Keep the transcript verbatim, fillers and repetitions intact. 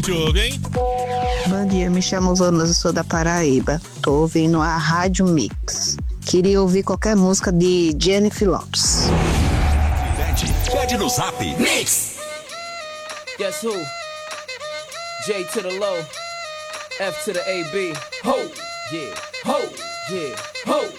Jogo, hein? Bom dia, me chamo Vanusa, sou da Paraíba. Tô ouvindo a Rádio Mix. Queria ouvir qualquer música de Jennifer Lopes. Pede, pede no Zap. Mix. Guess who? J to the low, F to the A B. Ho, yeah, ho, yeah, ho.